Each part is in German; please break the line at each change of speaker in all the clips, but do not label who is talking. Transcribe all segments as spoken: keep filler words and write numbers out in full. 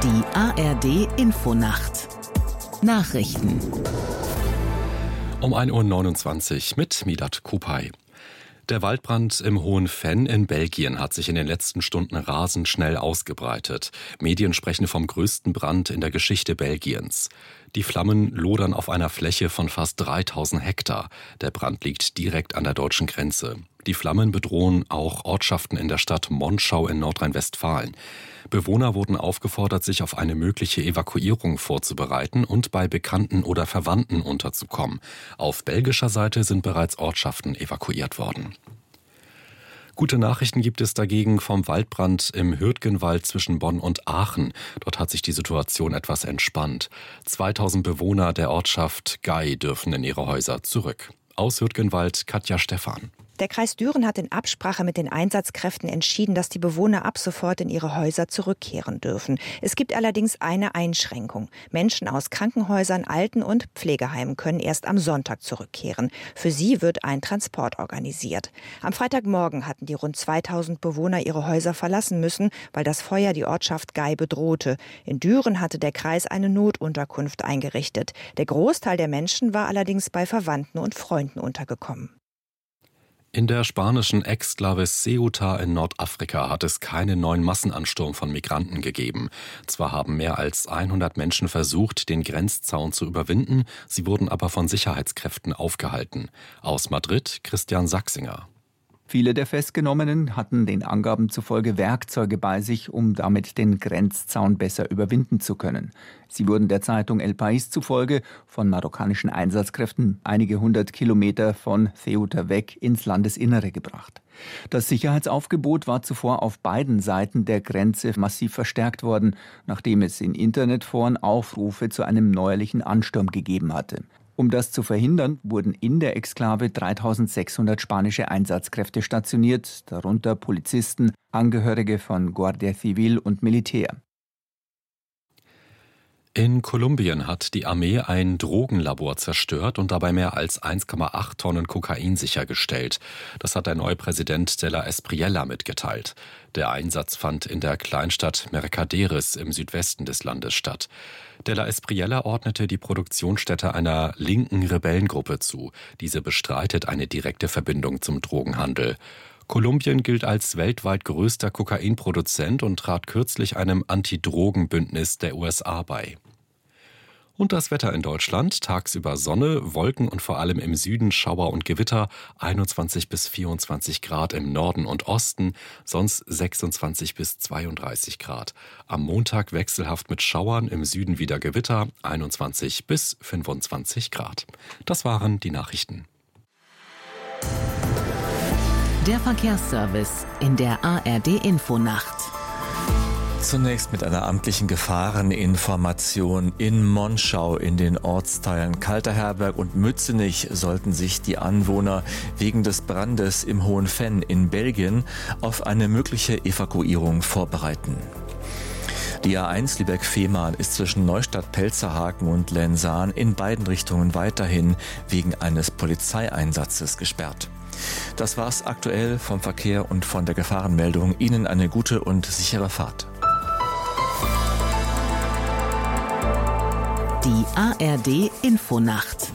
Die A R D-Infonacht Nachrichten
um ein Uhr neunundzwanzig mit Milat Kupay. Der Waldbrand im Hohen Venn in Belgien hat sich in den letzten Stunden rasend schnell ausgebreitet. Medien sprechen vom größten Brand in der Geschichte Belgiens. Die Flammen lodern auf einer Fläche von fast dreitausend Hektar. Der Brand liegt direkt an der deutschen Grenze. Die Flammen bedrohen auch Ortschaften in der Stadt Monschau in Nordrhein-Westfalen. Bewohner wurden aufgefordert, sich auf eine mögliche Evakuierung vorzubereiten und bei Bekannten oder Verwandten unterzukommen. Auf belgischer Seite sind bereits Ortschaften evakuiert worden. Gute Nachrichten gibt es dagegen vom Waldbrand im Hürtgenwald zwischen Bonn und Aachen. Dort hat sich die Situation etwas entspannt. zweitausend Bewohner der Ortschaft Gey dürfen in ihre Häuser zurück. Aus Hürtgenwald Katja Stephan.
Der Kreis Düren hat in Absprache mit den Einsatzkräften entschieden, dass die Bewohner ab sofort in ihre Häuser zurückkehren dürfen. Es gibt allerdings eine Einschränkung. Menschen aus Krankenhäusern, Alten- und Pflegeheimen können erst am Sonntag zurückkehren. Für sie wird ein Transport organisiert. Am Freitagmorgen hatten die rund zweitausend Bewohner ihre Häuser verlassen müssen, weil das Feuer die Ortschaft Gey bedrohte. In Düren hatte der Kreis eine Notunterkunft eingerichtet. Der Großteil der Menschen war allerdings bei Verwandten und Freunden untergekommen.
In der spanischen Exklave Ceuta in Nordafrika hat es keinen neuen Massenansturm von Migranten gegeben. Zwar haben mehr als hundert Menschen versucht, den Grenzzaun zu überwinden, sie wurden aber von Sicherheitskräften aufgehalten. Aus Madrid Christian Sachsinger.
Viele der Festgenommenen hatten den Angaben zufolge Werkzeuge bei sich, um damit den Grenzzaun besser überwinden zu können. Sie wurden der Zeitung El País zufolge von marokkanischen Einsatzkräften einige hundert Kilometer von Ceuta weg ins Landesinnere gebracht. Das Sicherheitsaufgebot war zuvor auf beiden Seiten der Grenze massiv verstärkt worden, nachdem es in Internetforen Aufrufe zu einem neuerlichen Ansturm gegeben hatte. Um das zu verhindern, wurden in der Exklave dreitausendsechshundert spanische Einsatzkräfte stationiert, darunter Polizisten, Angehörige von Guardia Civil und Militär.
In Kolumbien hat die Armee ein Drogenlabor zerstört und dabei mehr als eins Komma acht Tonnen Kokain sichergestellt. Das hat der neue Präsident de la Espriella mitgeteilt. Der Einsatz fand in der Kleinstadt Mercaderes im Südwesten des Landes statt. De la Espriella ordnete die Produktionsstätte einer linken Rebellengruppe zu. Diese bestreitet eine direkte Verbindung zum Drogenhandel. Kolumbien gilt als weltweit größter Kokainproduzent und trat kürzlich einem Anti-Drogen-Bündnis der U S A bei. Und das Wetter in Deutschland: tagsüber Sonne, Wolken und vor allem im Süden Schauer und Gewitter, einundzwanzig bis vierundzwanzig Grad im Norden und Osten, sonst sechsundzwanzig bis zweiunddreißig Grad. Am Montag wechselhaft mit Schauern, im Süden wieder Gewitter, einundzwanzig bis fünfundzwanzig Grad. Das waren die Nachrichten.
Der Verkehrsservice in der A R D-Infonacht.
Zunächst mit einer amtlichen Gefahreninformation. In Monschau in den Ortsteilen Kalterherberg und Mützenich sollten sich die Anwohner wegen des Brandes im Hohen Venn in Belgien auf eine mögliche Evakuierung vorbereiten. Die A eins Lübeck-Fehmarn ist zwischen Neustadt-Pelzerhaken und Lensahn in beiden Richtungen weiterhin wegen eines Polizeieinsatzes gesperrt. Das war's aktuell vom Verkehr und von der Gefahrenmeldung. Ihnen eine gute und sichere Fahrt.
Die A R D-Infonacht.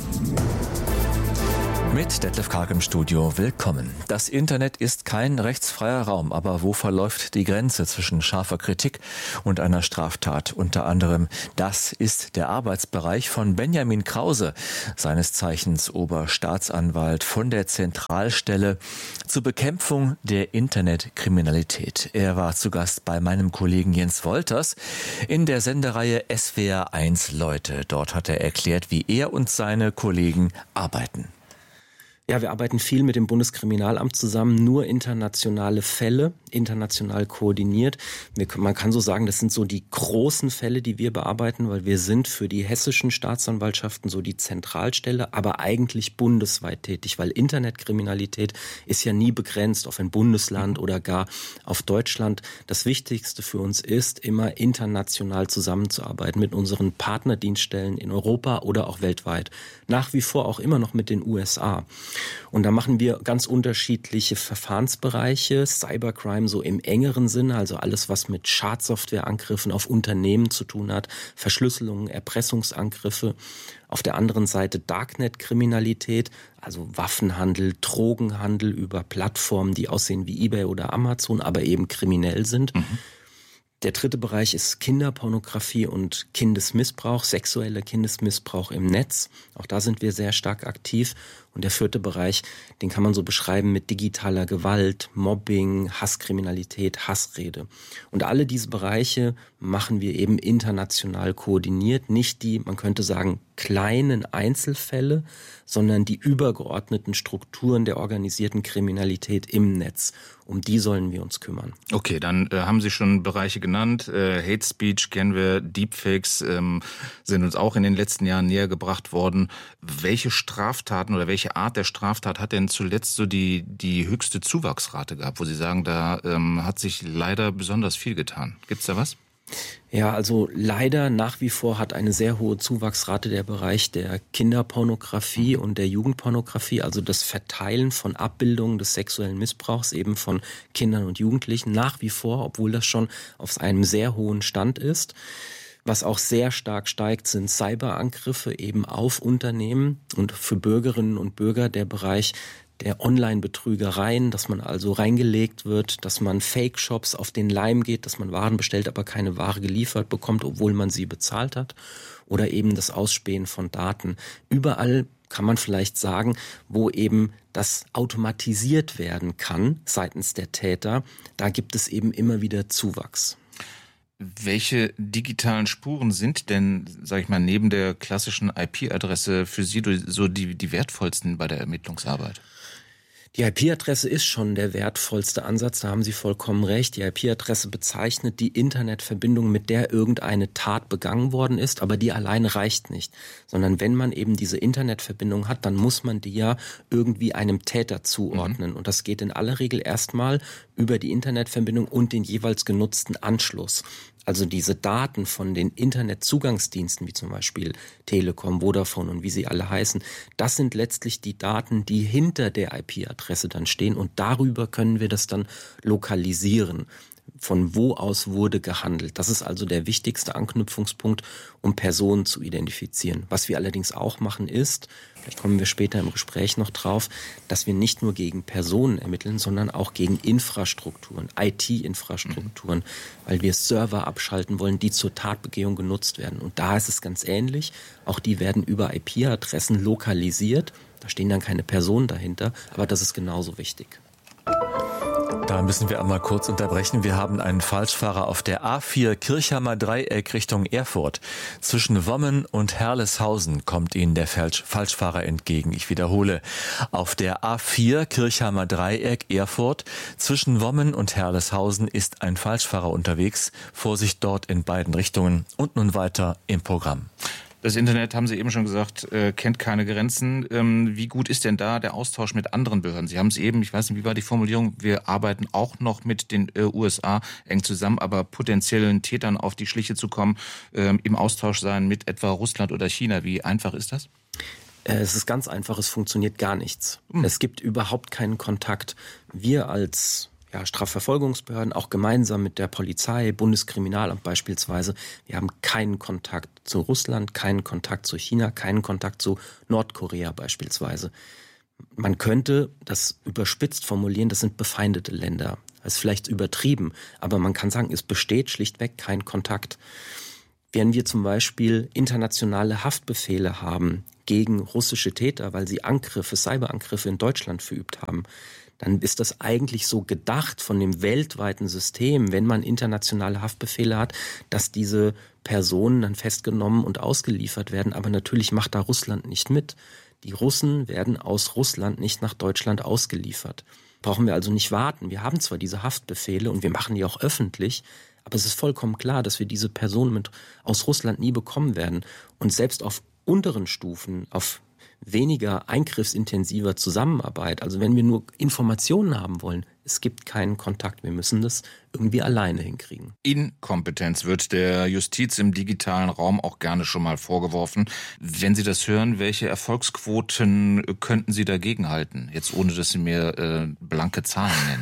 Mit Detlef Karg im Studio, willkommen. Das Internet ist kein rechtsfreier Raum, aber wo verläuft die Grenze zwischen scharfer Kritik und einer Straftat? Unter anderem, das ist der Arbeitsbereich von Benjamin Krause, seines Zeichens Oberstaatsanwalt von der Zentralstelle zur Bekämpfung der Internetkriminalität. Er war zu Gast bei meinem Kollegen Jens Wolters in der Sendereihe S W R eins Leute. Dort hat er erklärt, wie er und seine Kollegen arbeiten.
Ja, wir arbeiten viel mit dem Bundeskriminalamt zusammen, nur internationale Fälle, international koordiniert. Wir, man kann so sagen, das sind so die großen Fälle, die wir bearbeiten, weil wir sind für die hessischen Staatsanwaltschaften so die Zentralstelle, aber eigentlich bundesweit tätig, weil Internetkriminalität ist ja nie begrenzt auf ein Bundesland oder gar auf Deutschland. Das Wichtigste für uns ist, immer international zusammenzuarbeiten mit unseren Partnerdienststellen in Europa oder auch weltweit. Nach wie vor auch immer noch mit den U S A. Und da machen wir ganz unterschiedliche Verfahrensbereiche. Cybercrime so im engeren Sinne, also alles, was mit Schadsoftwareangriffen auf Unternehmen zu tun hat, Verschlüsselungen, Erpressungsangriffe. Auf der anderen Seite Darknet-Kriminalität, also Waffenhandel, Drogenhandel über Plattformen, die aussehen wie eBay oder Amazon, aber eben kriminell sind. Mhm. Der dritte Bereich ist Kinderpornografie und Kindesmissbrauch, sexueller Kindesmissbrauch im Netz. Auch da sind wir sehr stark aktiv. Und der vierte Bereich, den kann man so beschreiben mit digitaler Gewalt, Mobbing, Hasskriminalität, Hassrede. Und alle diese Bereiche machen wir eben international koordiniert. Nicht die, man könnte sagen, kleinen Einzelfälle, sondern die übergeordneten Strukturen der organisierten Kriminalität im Netz. Um die sollen wir uns kümmern.
Okay, dann äh, haben Sie schon Bereiche genannt. Äh, Hate Speech kennen wir, Deepfakes ähm, sind uns auch in den letzten Jahren näher gebracht worden. Welche Straftaten oder welche Art der Straftat hat denn zuletzt so die, die höchste Zuwachsrate gehabt, wo Sie sagen, da ähm, hat sich leider besonders viel getan? Gibt's da was?
Ja, also leider nach wie vor hat eine sehr hohe Zuwachsrate der Bereich der Kinderpornografie und der Jugendpornografie, also das Verteilen von Abbildungen des sexuellen Missbrauchs eben von Kindern und Jugendlichen nach wie vor, obwohl das schon auf einem sehr hohen Stand ist. Was auch sehr stark steigt, sind Cyberangriffe eben auf Unternehmen und für Bürgerinnen und Bürger der Bereich der Online-Betrügereien, dass man also reingelegt wird, dass man Fake-Shops auf den Leim geht, dass man Waren bestellt, aber keine Ware geliefert bekommt, obwohl man sie bezahlt hat. Oder eben das Ausspähen von Daten. Überall kann man vielleicht sagen, wo eben das automatisiert werden kann seitens der Täter, da gibt es eben immer wieder Zuwachs.
Welche digitalen Spuren sind denn, sag ich mal, neben der klassischen I P-Adresse für Sie so die, die wertvollsten bei der Ermittlungsarbeit?
Die I P-Adresse ist schon der wertvollste Ansatz, da haben Sie vollkommen recht. Die I P-Adresse bezeichnet die Internetverbindung, mit der irgendeine Tat begangen worden ist, aber die alleine reicht nicht. Sondern wenn man eben diese Internetverbindung hat, dann muss man die ja irgendwie einem Täter zuordnen. Mhm. Und das geht in aller Regel erstmal über die Internetverbindung und den jeweils genutzten Anschluss. Also diese Daten von den Internetzugangsdiensten, wie zum Beispiel Telekom, Vodafone und wie sie alle heißen, das sind letztlich die Daten, die hinter der I P-Adresse dann stehen und darüber können wir das dann lokalisieren. Von wo aus wurde gehandelt. Das ist also der wichtigste Anknüpfungspunkt, um Personen zu identifizieren. Was wir allerdings auch machen ist, vielleicht kommen wir später im Gespräch noch drauf, dass wir nicht nur gegen Personen ermitteln, sondern auch gegen Infrastrukturen, I T-Infrastrukturen, mhm. weil wir Server abschalten wollen, die zur Tatbegehung genutzt werden. Und da ist es ganz ähnlich. Auch die werden über I P-Adressen lokalisiert. Da stehen dann keine Personen dahinter, aber das ist genauso wichtig.
Da müssen wir einmal kurz unterbrechen. Wir haben einen Falschfahrer auf der A vier Kirchheimer Dreieck Richtung Erfurt. Zwischen Wommen und Herleshausen kommt Ihnen der Falsch- Falschfahrer entgegen. Ich wiederhole. Auf der A vier Kirchheimer Dreieck Erfurt zwischen Wommen und Herleshausen ist ein Falschfahrer unterwegs. Vorsicht dort in beiden Richtungen. Und nun weiter im Programm.
Das Internet, haben Sie eben schon gesagt, äh, kennt keine Grenzen. Ähm, wie gut ist denn da der Austausch mit anderen Behörden? Sie haben es eben, ich weiß nicht, wie war die Formulierung, wir arbeiten auch noch mit den äh, U S A eng zusammen, aber potenziellen Tätern auf die Schliche zu kommen, äh, im Austausch sein mit etwa Russland oder China. Wie einfach ist das?
Es ist ganz einfach, es funktioniert gar nichts. Hm. Es gibt überhaupt keinen Kontakt. Wir als Ja, Strafverfolgungsbehörden, auch gemeinsam mit der Polizei, Bundeskriminalamt beispielsweise. Wir haben keinen Kontakt zu Russland, keinen Kontakt zu China, keinen Kontakt zu Nordkorea beispielsweise. Man könnte das überspitzt formulieren, das sind befeindete Länder. Das ist vielleicht übertrieben, aber man kann sagen, es besteht schlichtweg kein Kontakt. Wenn wir zum Beispiel internationale Haftbefehle haben gegen russische Täter, weil sie Angriffe, Cyberangriffe in Deutschland verübt haben, dann ist das eigentlich so gedacht von dem weltweiten System, wenn man internationale Haftbefehle hat, dass diese Personen dann festgenommen und ausgeliefert werden. Aber natürlich macht da Russland nicht mit. Die Russen werden aus Russland nicht nach Deutschland ausgeliefert. Brauchen wir also nicht warten. Wir haben zwar diese Haftbefehle und wir machen die auch öffentlich, aber es ist vollkommen klar, dass wir diese Personen mit, aus Russland nie bekommen werden. Und selbst auf unteren Stufen, auf weniger eingriffsintensiver Zusammenarbeit. Also wenn wir nur Informationen haben wollen, es gibt keinen Kontakt. Wir müssen das irgendwie alleine hinkriegen.
Inkompetenz wird der Justiz im digitalen Raum auch gerne schon mal vorgeworfen. Wenn Sie das hören, welche Erfolgsquoten könnten Sie dagegen halten? Jetzt ohne, dass Sie mir äh, blanke Zahlen nennen.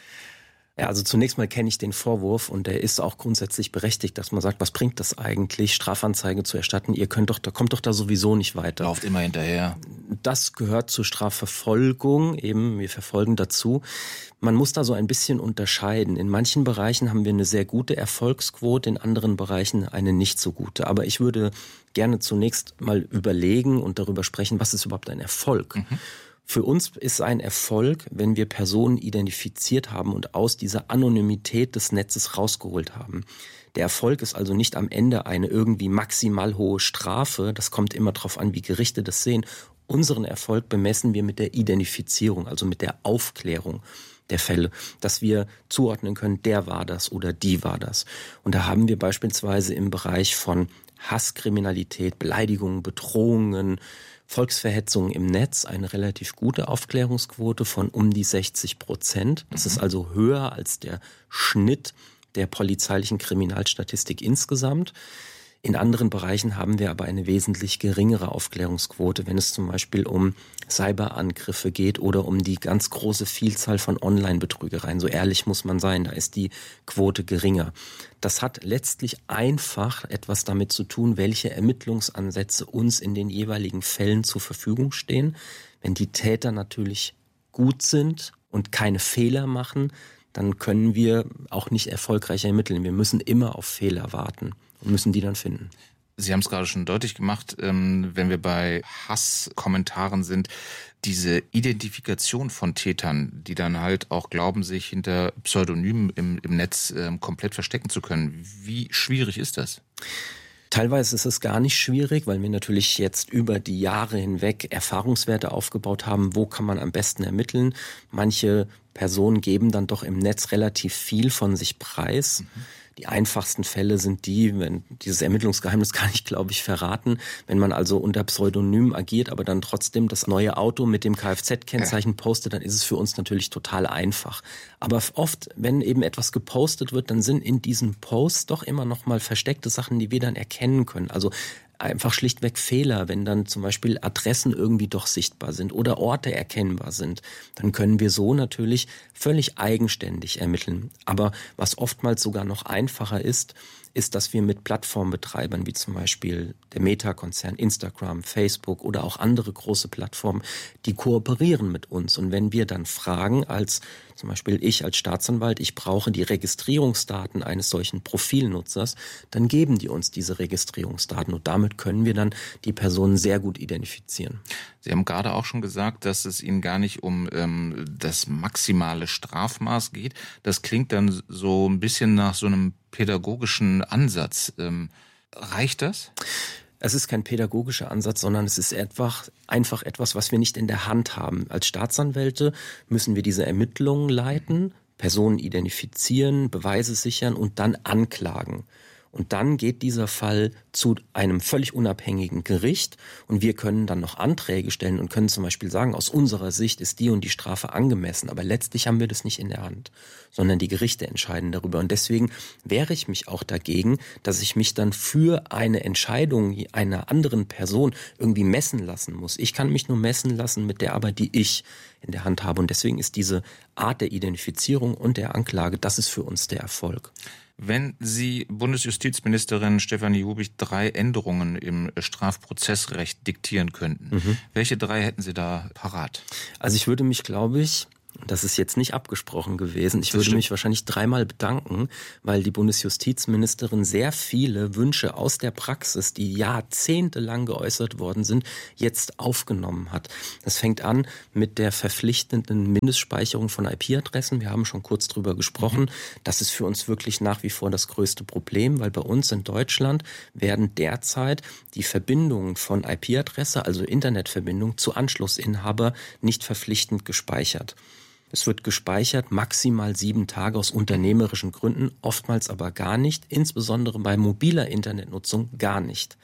Ja, also zunächst mal kenne ich den Vorwurf und der ist auch grundsätzlich berechtigt, dass man sagt, was bringt das eigentlich, Strafanzeige zu erstatten? Ihr könnt doch, da kommt doch da sowieso nicht weiter.
Lauft immer hinterher.
Das gehört zur Strafverfolgung, eben wir verfolgen dazu. Man muss da so ein bisschen unterscheiden. In manchen Bereichen haben wir eine sehr gute Erfolgsquote, in anderen Bereichen eine nicht so gute. Aber ich würde gerne zunächst mal überlegen und darüber sprechen, was ist überhaupt ein Erfolg? Mhm. Für uns ist ein Erfolg, wenn wir Personen identifiziert haben und aus dieser Anonymität des Netzes rausgeholt haben. Der Erfolg ist also nicht am Ende eine irgendwie maximal hohe Strafe. Das kommt immer darauf an, wie Gerichte das sehen. Unseren Erfolg bemessen wir mit der Identifizierung, also mit der Aufklärung der Fälle, dass wir zuordnen können, der war das oder die war das. Und da haben wir beispielsweise im Bereich von Hasskriminalität, Beleidigungen, Bedrohungen, Volksverhetzung im Netz eine relativ gute Aufklärungsquote von um die sechzig Prozent. Das ist also höher als der Schnitt der polizeilichen Kriminalstatistik insgesamt. In anderen Bereichen haben wir aber eine wesentlich geringere Aufklärungsquote, wenn es zum Beispiel um Cyberangriffe geht oder um die ganz große Vielzahl von Online-Betrügereien. So ehrlich muss man sein, da ist die Quote geringer. Das hat letztlich einfach etwas damit zu tun, welche Ermittlungsansätze uns in den jeweiligen Fällen zur Verfügung stehen. Wenn die Täter natürlich gut sind und keine Fehler machen, dann können wir auch nicht erfolgreich ermitteln. Wir müssen immer auf Fehler warten und müssen die dann finden.
Sie haben es gerade schon deutlich gemacht, wenn wir bei Hasskommentaren sind, diese Identifikation von Tätern, die dann halt auch glauben, sich hinter Pseudonymen im, im Netz komplett verstecken zu können. Wie schwierig ist das?
Teilweise ist es gar nicht schwierig, weil wir natürlich jetzt über die Jahre hinweg Erfahrungswerte aufgebaut haben, wo kann man am besten ermitteln. Manche Personen geben dann doch im Netz relativ viel von sich preis. Mhm. Die einfachsten Fälle sind die, wenn dieses Ermittlungsgeheimnis kann ich, glaube ich, verraten, wenn man also unter Pseudonym agiert, aber dann trotzdem das neue Auto mit dem Kfz-Kennzeichen postet, dann ist es für uns natürlich total einfach. Aber oft, wenn eben etwas gepostet wird, dann sind in diesen Posts doch immer noch mal versteckte Sachen, die wir dann erkennen können. Also einfach schlichtweg Fehler, wenn dann zum Beispiel Adressen irgendwie doch sichtbar sind oder Orte erkennbar sind, dann können wir so natürlich völlig eigenständig ermitteln. Aber was oftmals sogar noch einfacher ist, ist, dass wir mit Plattformbetreibern wie zum Beispiel der Meta-Konzern, Instagram, Facebook oder auch andere große Plattformen, die kooperieren mit uns. Und wenn wir dann fragen, als zum Beispiel ich als Staatsanwalt, ich brauche die Registrierungsdaten eines solchen Profilnutzers, dann geben die uns diese Registrierungsdaten und damit können wir dann die Personen sehr gut identifizieren.
Sie haben gerade auch schon gesagt, dass es Ihnen gar nicht um ähm, das maximale Strafmaß geht. Das klingt dann so ein bisschen nach so einem pädagogischen Ansatz. Ähm, reicht das?
Es ist kein pädagogischer Ansatz, sondern es ist einfach, einfach etwas, was wir nicht in der Hand haben. Als Staatsanwälte müssen wir diese Ermittlungen leiten, Personen identifizieren, Beweise sichern und dann anklagen. Und dann geht dieser Fall zu einem völlig unabhängigen Gericht und wir können dann noch Anträge stellen und können zum Beispiel sagen, aus unserer Sicht ist die und die Strafe angemessen. Aber letztlich haben wir das nicht in der Hand, sondern die Gerichte entscheiden darüber. Und deswegen wehre ich mich auch dagegen, dass ich mich dann für eine Entscheidung einer anderen Person irgendwie messen lassen muss. Ich kann mich nur messen lassen mit der Arbeit, die ich in der Hand habe. Und deswegen ist diese Art der Identifizierung und der Anklage, das ist für uns der Erfolg.
Wenn Sie, Bundesjustizministerin Stefanie Hubich, drei Änderungen im Strafprozessrecht diktieren könnten, mhm. welche drei hätten Sie da parat?
Also ich würde mich, glaube ich, das ist jetzt nicht abgesprochen gewesen. Ich
das
würde
stimmt.
mich wahrscheinlich dreimal bedanken, weil die Bundesjustizministerin sehr viele Wünsche aus der Praxis, die jahrzehntelang geäußert worden sind, jetzt aufgenommen hat. Das fängt an mit der verpflichtenden Mindestspeicherung von I P-Adressen. Wir haben schon kurz drüber gesprochen. Das ist für uns wirklich nach wie vor das größte Problem, weil bei uns in Deutschland werden derzeit die Verbindungen von I P-Adresse, also Internetverbindung, zu Anschlussinhaber nicht verpflichtend gespeichert. Es wird gespeichert, maximal sieben Tage aus unternehmerischen Gründen, oftmals aber gar nicht, insbesondere bei mobiler Internetnutzung gar nicht.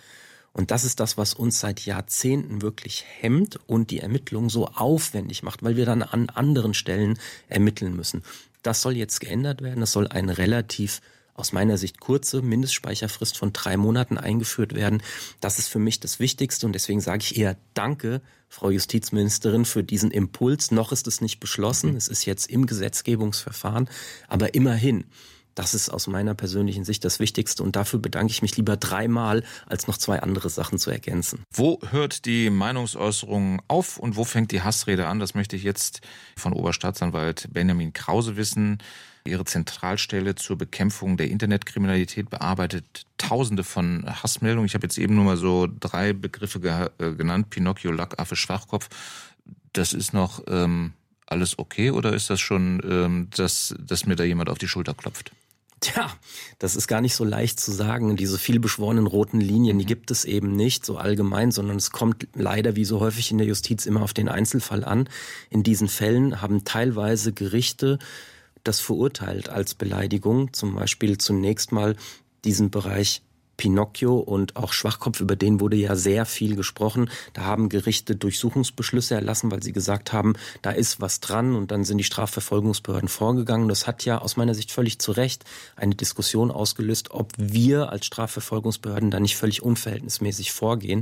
Und das ist das, was uns seit Jahrzehnten wirklich hemmt und die Ermittlungen so aufwendig macht, weil wir dann an anderen Stellen ermitteln müssen. Das soll jetzt geändert werden. Es soll eine relativ, aus meiner Sicht kurze Mindestspeicherfrist von drei Monaten eingeführt werden. Das ist für mich das Wichtigste und deswegen sage ich eher Danke, Frau Justizministerin, für diesen Impuls. Noch ist es nicht beschlossen. Es ist jetzt im Gesetzgebungsverfahren, aber immerhin. Das ist aus meiner persönlichen Sicht das Wichtigste und dafür bedanke ich mich lieber dreimal, als noch zwei andere Sachen zu ergänzen.
Wo hört die Meinungsäußerung auf und wo fängt die Hassrede an? Das möchte ich jetzt von Oberstaatsanwalt Benjamin Krause wissen. Ihre Zentralstelle zur Bekämpfung der Internetkriminalität bearbeitet Tausende von Hassmeldungen. Ich habe jetzt eben nur mal so drei Begriffe ge- äh, genannt. Pinocchio, Lackaffe, Schwachkopf. Das ist noch ähm, alles okay oder ist das schon, ähm, dass, dass mir da jemand auf die Schulter klopft?
Tja, das ist gar nicht so leicht zu sagen. Diese vielbeschworenen roten Linien, die gibt es eben nicht so allgemein, sondern es kommt leider wie so häufig in der Justiz immer auf den Einzelfall an. In diesen Fällen haben teilweise Gerichte das verurteilt als Beleidigung, zum Beispiel zunächst mal diesen Bereich Pinocchio und auch Schwachkopf, über den wurde ja sehr viel gesprochen. Da haben Gerichte Durchsuchungsbeschlüsse erlassen, weil sie gesagt haben, da ist was dran und dann sind die Strafverfolgungsbehörden vorgegangen. Das hat ja aus meiner Sicht völlig zu Recht eine Diskussion ausgelöst, ob wir als Strafverfolgungsbehörden da nicht völlig unverhältnismäßig vorgehen.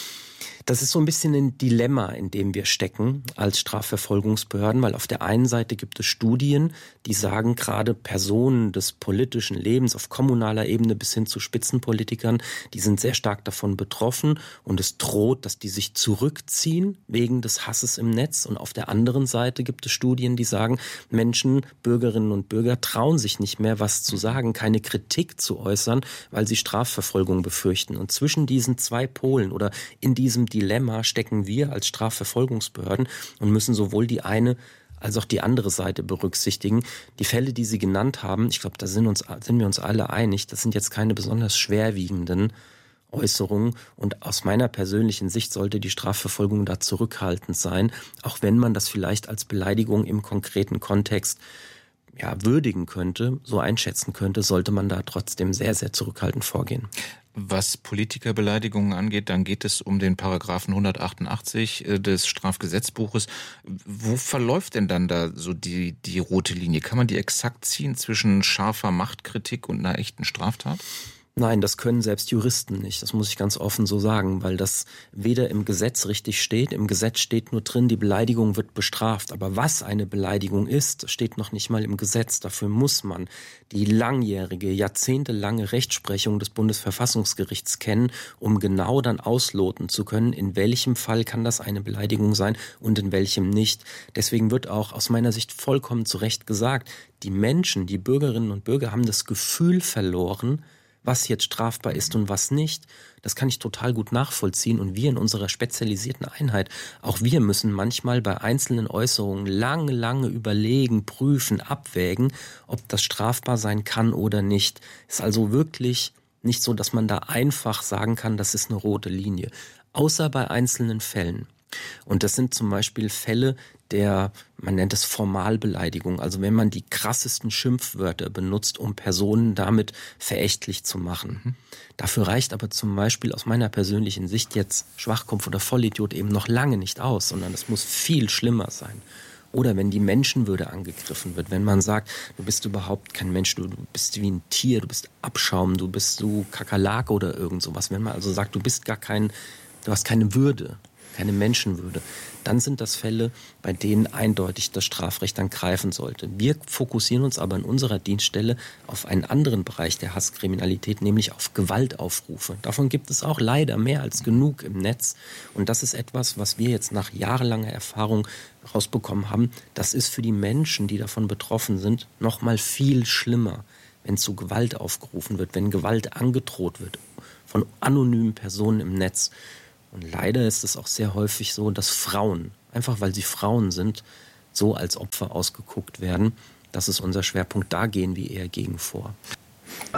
Das ist so ein bisschen ein Dilemma, in dem wir stecken als Strafverfolgungsbehörden, weil auf der einen Seite gibt es Studien, die sagen, gerade Personen des politischen Lebens auf kommunaler Ebene bis hin zu Spitzenpolitikern, die sind sehr stark davon betroffen und es droht, dass die sich zurückziehen wegen des Hasses im Netz. Und auf der anderen Seite gibt es Studien, die sagen, Menschen, Bürgerinnen und Bürger trauen sich nicht mehr, was zu sagen, keine Kritik zu äußern, weil sie Strafverfolgung befürchten. Und zwischen diesen zwei Polen oder in diesem Dilemma stecken wir als Strafverfolgungsbehörden und müssen sowohl die eine als auch die andere Seite berücksichtigen. Die Fälle, die Sie genannt haben, ich glaube, da sind, uns, sind wir uns alle einig, das sind jetzt keine besonders schwerwiegenden Äußerungen und aus meiner persönlichen Sicht sollte die Strafverfolgung da zurückhaltend sein, auch wenn man das vielleicht als Beleidigung im konkreten Kontext ja, würdigen könnte, so einschätzen könnte, sollte man da trotzdem sehr, sehr zurückhaltend vorgehen.
Was Politikerbeleidigungen angeht, dann geht es um den Paragraphen hundertachtundachtzig des Strafgesetzbuches. Wo verläuft denn dann da so die, die rote Linie? Kann man die exakt ziehen zwischen scharfer Machtkritik und einer echten Straftat?
Nein, das können selbst Juristen nicht. Das muss ich ganz offen so sagen, weil das weder im Gesetz richtig steht. Im Gesetz steht nur drin, die Beleidigung wird bestraft. Aber was eine Beleidigung ist, steht noch nicht mal im Gesetz. Dafür muss man die langjährige, jahrzehntelange Rechtsprechung des Bundesverfassungsgerichts kennen, um genau dann ausloten zu können, in welchem Fall kann das eine Beleidigung sein und in welchem nicht. Deswegen wird auch aus meiner Sicht vollkommen zu Recht gesagt, die Menschen, die Bürgerinnen und Bürger haben das Gefühl verloren, was jetzt strafbar ist und was nicht. Das kann ich total gut nachvollziehen. Und wir in unserer spezialisierten Einheit, auch wir müssen manchmal bei einzelnen Äußerungen lange, lange überlegen, prüfen, abwägen, ob das strafbar sein kann oder nicht. Ist also wirklich nicht so, dass man da einfach sagen kann, das ist eine rote Linie. Außer bei einzelnen Fällen. Und das sind zum Beispiel Fälle der, man nennt es Formalbeleidigung, also wenn man die krassesten Schimpfwörter benutzt, um Personen damit verächtlich zu machen. Mhm. Dafür reicht aber zum Beispiel aus meiner persönlichen Sicht jetzt Schwachkopf oder Vollidiot eben noch lange nicht aus, sondern es muss viel schlimmer sein. Oder wenn die Menschenwürde angegriffen wird, wenn man sagt, du bist überhaupt kein Mensch, du, du bist wie ein Tier, du bist Abschaum, du bist so Kakerlake oder irgend sowas. Wenn man also sagt, du bist gar kein, du hast keine Würde, keine Menschenwürde, dann sind das Fälle, bei denen eindeutig das Strafrecht dann greifen sollte. Wir fokussieren uns aber in unserer Dienststelle auf einen anderen Bereich der Hasskriminalität, nämlich auf Gewaltaufrufe. Davon gibt es auch leider mehr als genug im Netz. Und das ist etwas, was wir jetzt nach jahrelanger Erfahrung rausbekommen haben. Das ist für die Menschen, die davon betroffen sind, noch mal viel schlimmer, wenn zu Gewalt aufgerufen wird, wenn Gewalt angedroht wird von anonymen Personen im Netz. Und leider ist es auch sehr häufig so, dass Frauen, einfach weil sie Frauen sind, so als Opfer ausgeguckt werden. Das ist unser Schwerpunkt, da gehen wir eher gegen vor.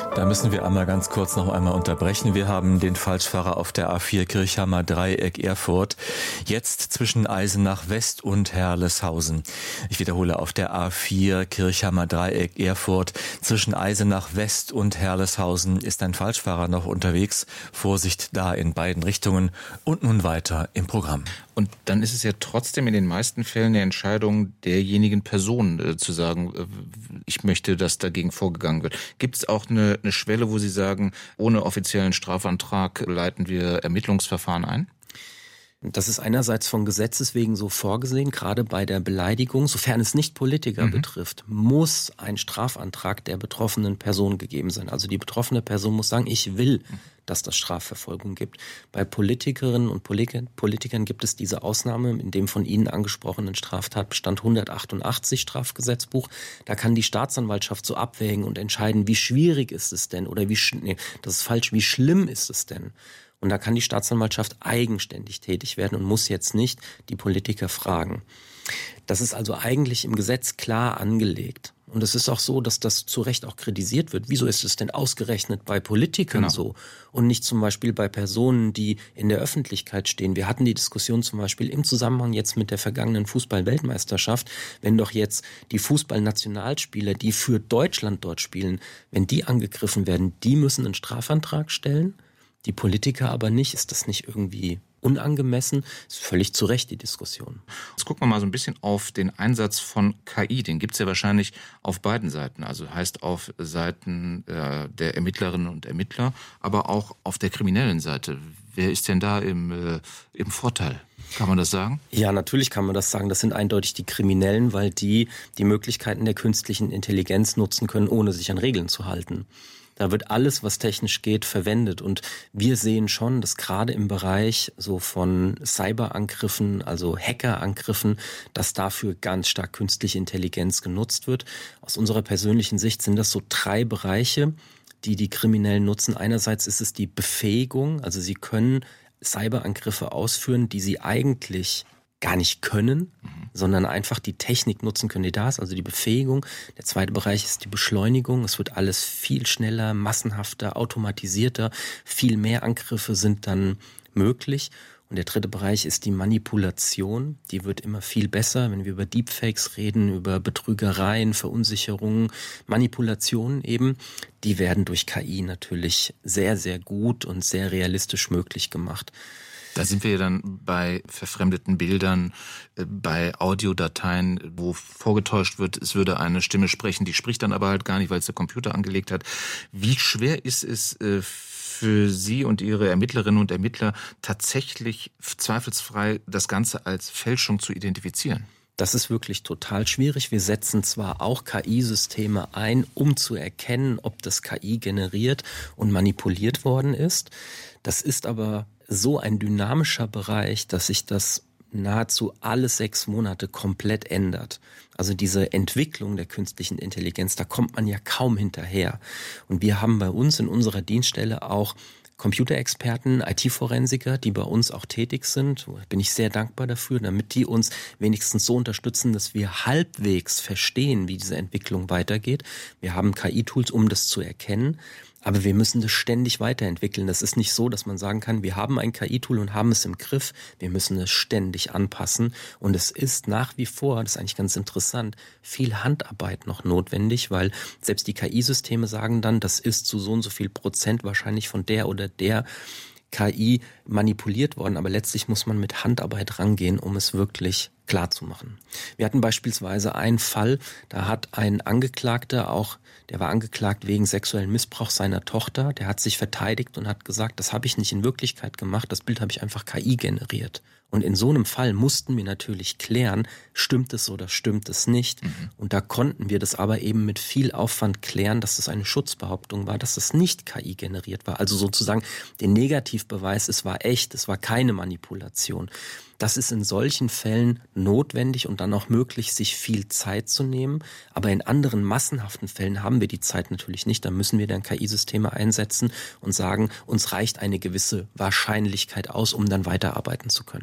Da müssen wir einmal ganz kurz noch einmal unterbrechen. Wir haben den Falschfahrer auf der A vier Kirchheimer Dreieck Erfurt. Jetzt zwischen Eisenach West und Herleshausen. Ich wiederhole, auf der A vier Kirchheimer Dreieck Erfurt. Zwischen Eisenach West und Herleshausen ist ein Falschfahrer noch unterwegs. Vorsicht da in beiden Richtungen. Und nun weiter im Programm.
Und dann ist es ja trotzdem in den meisten Fällen eine Entscheidung derjenigen Person äh, zu sagen, äh, ich möchte, dass dagegen vorgegangen wird. Gibt es auch eine, eine Schwelle, wo Sie sagen, ohne offiziellen Strafantrag leiten wir Ermittlungsverfahren ein?
Das ist einerseits von Gesetzes wegen so vorgesehen, gerade bei der Beleidigung, sofern es nicht Politiker mhm. betrifft, muss ein Strafantrag der betroffenen Person gegeben sein. Also die betroffene Person muss sagen, ich will, dass das Strafverfolgung gibt. Bei Politikerinnen und Politikern gibt es diese Ausnahme in dem von Ihnen angesprochenen Straftatbestand hundertachtundachtzig Strafgesetzbuch. Da kann die Staatsanwaltschaft so abwägen und entscheiden, wie schwierig ist es denn oder wie, nee, das ist falsch, wie schlimm ist es denn? Und da kann die Staatsanwaltschaft eigenständig tätig werden und muss jetzt nicht die Politiker fragen. Das ist also eigentlich im Gesetz klar angelegt. Und es ist auch so, dass das zu Recht auch kritisiert wird. Wieso ist es denn ausgerechnet bei Politikern genau. so und nicht zum Beispiel bei Personen, die in der Öffentlichkeit stehen? Wir hatten die Diskussion zum Beispiel im Zusammenhang jetzt mit der vergangenen Fußball-Weltmeisterschaft, wenn doch jetzt die Fußballnationalspieler, die für Deutschland dort spielen, wenn die angegriffen werden, die müssen einen Strafantrag stellen. Die Politiker aber nicht. Ist das nicht irgendwie unangemessen? Ist völlig zu Recht die Diskussion.
Jetzt gucken wir mal so ein bisschen auf den Einsatz von K I. Den gibt es ja wahrscheinlich auf beiden Seiten. Also heißt auf Seiten äh, der Ermittlerinnen und Ermittler, aber auch auf der kriminellen Seite. Wer ist denn da im, äh, im Vorteil? Kann man das sagen?
Ja, natürlich kann man das sagen. Das sind eindeutig die Kriminellen, weil die die Möglichkeiten der künstlichen Intelligenz nutzen können, ohne sich an Regeln zu halten. Da wird alles, was technisch geht, verwendet. Und wir sehen schon, dass gerade im Bereich so von Cyberangriffen, also Hackerangriffen, dass dafür ganz stark künstliche Intelligenz genutzt wird. Aus unserer persönlichen Sicht sind das so drei Bereiche, die die Kriminellen nutzen. Einerseits ist es die Befähigung, also sie können Cyberangriffe ausführen, die sie eigentlich gar nicht können, mhm. sondern einfach die Technik nutzen können, die da ist, also die Befähigung. Der zweite Bereich ist die Beschleunigung. Es wird alles viel schneller, massenhafter, automatisierter. Viel mehr Angriffe sind dann möglich. Und der dritte Bereich ist die Manipulation. Die wird immer viel besser, wenn wir über Deepfakes reden, über Betrügereien, Verunsicherungen, Manipulationen eben. Die werden durch K I natürlich sehr, sehr gut und sehr realistisch möglich gemacht.
Da sind wir ja dann bei verfremdeten Bildern, bei Audiodateien, wo vorgetäuscht wird, es würde eine Stimme sprechen, die spricht dann aber halt gar nicht, weil es der Computer angelegt hat. Wie schwer ist es für Sie und Ihre Ermittlerinnen und Ermittler tatsächlich zweifelsfrei das Ganze als Fälschung zu identifizieren?
Das ist wirklich total schwierig. Wir setzen zwar auch K I-Systeme ein, um zu erkennen, ob das K I generiert und manipuliert worden ist. Das ist aber so ein dynamischer Bereich, dass sich das nahezu alle sechs Monate komplett ändert. Also diese Entwicklung der künstlichen Intelligenz, da kommt man ja kaum hinterher. Und wir haben bei uns in unserer Dienststelle auch Computerexperten, I T-Forensiker, die bei uns auch tätig sind. Da bin ich sehr dankbar dafür, damit die uns wenigstens so unterstützen, dass wir halbwegs verstehen, wie diese Entwicklung weitergeht. Wir haben K I-Tools, um das zu erkennen. Aber wir müssen das ständig weiterentwickeln. Das ist nicht so, dass man sagen kann, wir haben ein K I-Tool und haben es im Griff. Wir müssen es ständig anpassen. Und es ist nach wie vor, das ist eigentlich ganz interessant, viel Handarbeit noch notwendig, weil selbst die K I-Systeme sagen dann, das ist zu so und so viel Prozent wahrscheinlich von der oder der K I manipuliert worden. Aber letztlich muss man mit Handarbeit rangehen, um es wirklich klar zu machen. Wir hatten beispielsweise einen Fall, da hat ein Angeklagter auch, der war angeklagt wegen sexuellen Missbrauchs seiner Tochter, der hat sich verteidigt und hat gesagt, das habe ich nicht in Wirklichkeit gemacht, das Bild habe ich einfach K I generiert. Und in so einem Fall mussten wir natürlich klären, stimmt es oder stimmt es nicht. Mhm. Und da konnten wir das aber eben mit viel Aufwand klären, dass das eine Schutzbehauptung war, dass das nicht K I generiert war. Also sozusagen den Negativbeweis, es war echt, es war keine Manipulation. Das ist in solchen Fällen notwendig und dann auch möglich, sich viel Zeit zu nehmen. Aber in anderen massenhaften Fällen haben wir die Zeit natürlich nicht. Da müssen wir dann K I-Systeme einsetzen und sagen, uns reicht eine gewisse Wahrscheinlichkeit aus, um dann weiterarbeiten zu können.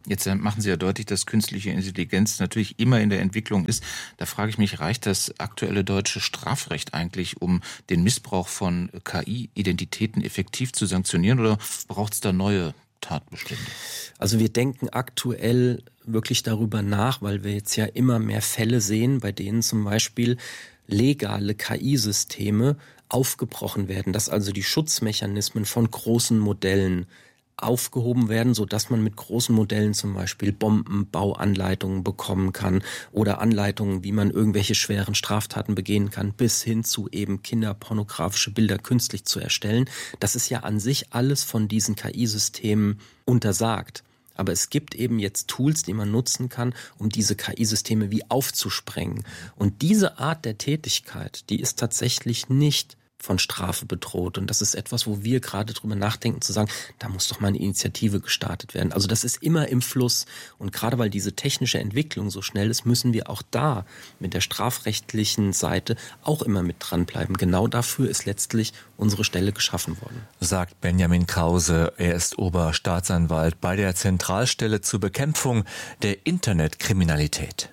Jetzt machen Sie ja deutlich, dass künstliche Intelligenz natürlich immer in der Entwicklung ist. Da frage ich mich, reicht das aktuelle deutsche Strafrecht eigentlich, um den Missbrauch von K I-Identitäten effektiv zu sanktionieren, oder braucht es da neue Tatbestände?
Also wir denken aktuell wirklich darüber nach, weil wir jetzt ja immer mehr Fälle sehen, bei denen zum Beispiel legale K I-Systeme aufgebrochen werden, dass also die Schutzmechanismen von großen Modellen aufgehoben werden, sodass man mit großen Modellen zum Beispiel Bombenbauanleitungen bekommen kann oder Anleitungen, wie man irgendwelche schweren Straftaten begehen kann, bis hin zu eben kinderpornografische Bilder künstlich zu erstellen. Das ist ja an sich alles von diesen K I-Systemen untersagt. Aber es gibt eben jetzt Tools, die man nutzen kann, um diese K I-Systeme wie aufzusprengen. Und diese Art der Tätigkeit, die ist tatsächlich nicht von Strafe bedroht. Und das ist etwas, wo wir gerade drüber nachdenken, zu sagen, da muss doch mal eine Initiative gestartet werden. Also das ist immer im Fluss. Und gerade weil diese technische Entwicklung so schnell ist, müssen wir auch da mit der strafrechtlichen Seite auch immer mit dranbleiben. Genau dafür ist letztlich unsere Stelle geschaffen worden.
Sagt Benjamin Krause. Er ist Oberstaatsanwalt bei der Zentralstelle zur Bekämpfung der Internetkriminalität.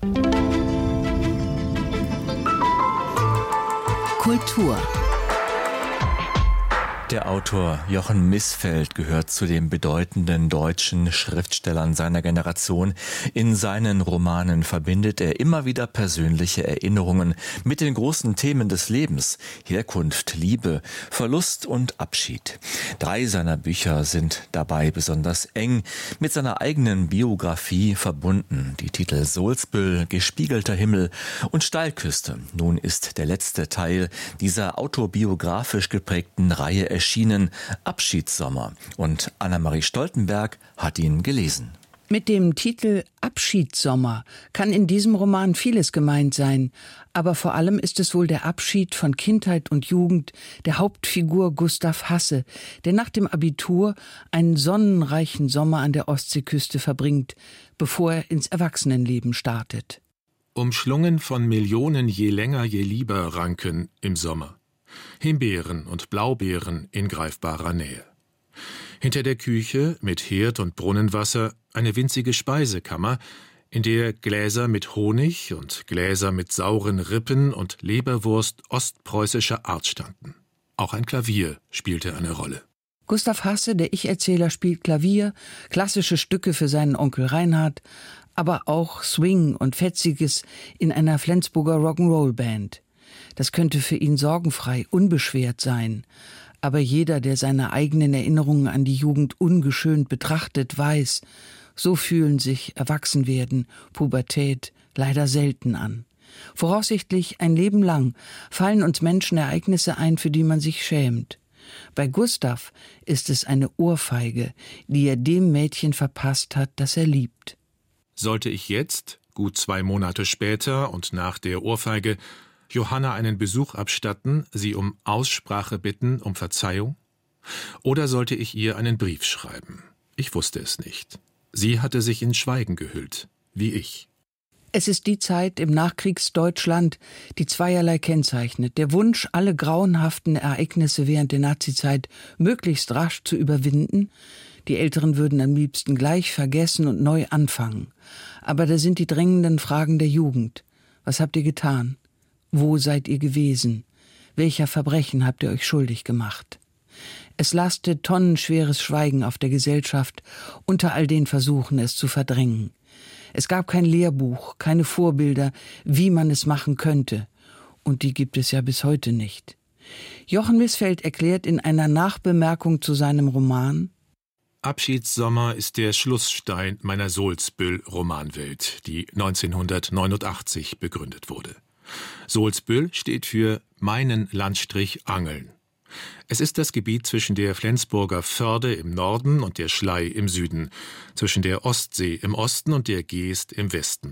Kultur.
Der Autor Jochen Missfeld gehört zu den bedeutenden deutschen Schriftstellern seiner Generation. In seinen Romanen verbindet er immer wieder persönliche Erinnerungen mit den großen Themen des Lebens: Herkunft, Liebe, Verlust und Abschied. Drei seiner Bücher sind dabei besonders eng mit seiner eigenen Biografie verbunden. Die Titel Soulsbüll, Gespiegelter Himmel und Steilküste. Nun ist der letzte Teil dieser autobiografisch geprägten Reihe erschienen, Abschiedssommer. Und Annemarie Stoltenberg hat ihn gelesen.
Mit dem Titel Abschiedssommer kann in diesem Roman vieles gemeint sein, aber vor allem ist es wohl der Abschied von Kindheit und Jugend der Hauptfigur Gustav Hasse, der nach dem Abitur einen sonnenreichen Sommer an der Ostseeküste verbringt, bevor er ins Erwachsenenleben startet.
Umschlungen von Millionen je länger je lieber Ranken im Sommer. Himbeeren und Blaubeeren in greifbarer Nähe. Hinter der Küche mit Herd und Brunnenwasser eine winzige Speisekammer, in der Gläser mit Honig und Gläser mit sauren Rippen und Leberwurst ostpreußischer Art standen. Auch ein Klavier spielte eine Rolle.
Gustav Hasse, der Ich-Erzähler, spielt Klavier, klassische Stücke für seinen Onkel Reinhard, aber auch Swing und Fetziges in einer Flensburger Rock'n'Roll-Band. Das könnte für ihn sorgenfrei, unbeschwert sein. Aber jeder, der seine eigenen Erinnerungen an die Jugend ungeschönt betrachtet, weiß, so fühlen sich Erwachsenwerden, Pubertät leider selten an. Voraussichtlich ein Leben lang fallen uns Menschen Ereignisse ein, für die man sich schämt. Bei Gustav ist es eine Ohrfeige, die er dem Mädchen verpasst hat, das er liebt.
Sollte ich jetzt, gut zwei Monate später und nach der Ohrfeige, Johanna einen Besuch abstatten, sie um Aussprache bitten, um Verzeihung? Oder sollte ich ihr einen Brief schreiben? Ich wusste es nicht. Sie hatte sich in Schweigen gehüllt, wie ich.
Es ist die Zeit im Nachkriegsdeutschland, die zweierlei kennzeichnet. Der Wunsch, alle grauenhaften Ereignisse während der Nazizeit möglichst rasch zu überwinden. Die Älteren würden am liebsten gleich vergessen und neu anfangen. Aber da sind die drängenden Fragen der Jugend. Was habt ihr getan? Wo seid ihr gewesen? Welcher Verbrechen habt ihr euch schuldig gemacht? Es lastet tonnenschweres Schweigen auf der Gesellschaft unter all den Versuchen, es zu verdrängen. Es gab kein Lehrbuch, keine Vorbilder, wie man es machen könnte. Und die gibt es ja bis heute nicht. Jochen Missfeld erklärt in einer Nachbemerkung zu seinem Roman:
Abschiedssommer ist der Schlussstein meiner Soulsbüll-Romanwelt, die neunzehnhundertneunundachtzig begründet wurde. Soulsbüll steht für meinen Landstrich Angeln. Es ist das Gebiet zwischen der Flensburger Förde im Norden und der Schlei im Süden, zwischen der Ostsee im Osten und der Geest im Westen.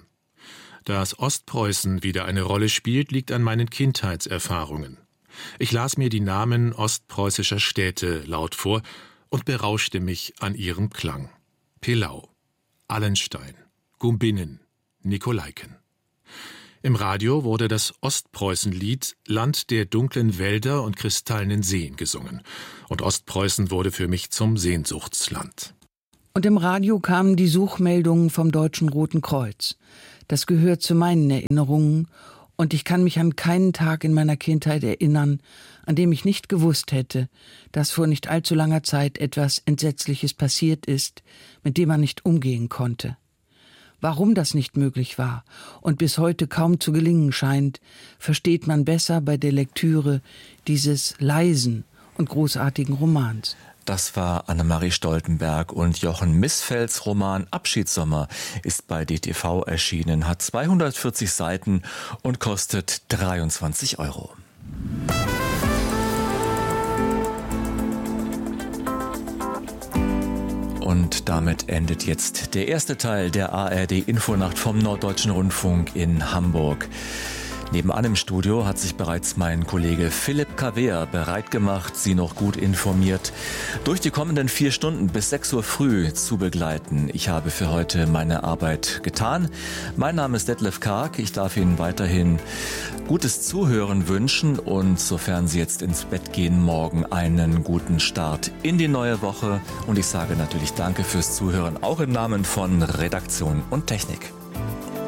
Dass Ostpreußen wieder eine Rolle spielt, liegt an meinen Kindheitserfahrungen. Ich las mir die Namen ostpreußischer Städte laut vor und berauschte mich an ihrem Klang. Pillau, Allenstein, Gumbinnen, Nikolaiken. Im Radio wurde das Ostpreußenlied Land der dunklen Wälder und kristallenen Seen gesungen. Und Ostpreußen wurde für mich zum Sehnsuchtsland.
Und im Radio kamen die Suchmeldungen vom Deutschen Roten Kreuz. Das gehört zu meinen Erinnerungen und ich kann mich an keinen Tag in meiner Kindheit erinnern, an dem ich nicht gewusst hätte, dass vor nicht allzu langer Zeit etwas Entsetzliches passiert ist, mit dem man nicht umgehen konnte. Warum das nicht möglich war und bis heute kaum zu gelingen scheint, versteht man besser bei der Lektüre dieses leisen und großartigen Romans.
Das war Annemarie Stoltenberg und Jochen Missfelds Roman Abschiedssommer ist bei D T V erschienen, hat zweihundertvierzig Seiten und kostet dreiundzwanzig Euro. Und damit endet jetzt der erste Teil der A R D-Infonacht vom Norddeutschen Rundfunk in Hamburg. Nebenan im Studio hat sich bereits mein Kollege Philipp Kawehr bereit gemacht, Sie noch gut informiert durch die kommenden vier Stunden bis sechs Uhr früh zu begleiten. Ich habe für heute meine Arbeit getan. Mein Name ist Detlef Karg. Ich darf Ihnen weiterhin gutes Zuhören wünschen und sofern Sie jetzt ins Bett gehen, morgen einen guten Start in die neue Woche. Und ich sage natürlich Danke fürs Zuhören, auch im Namen von Redaktion und Technik.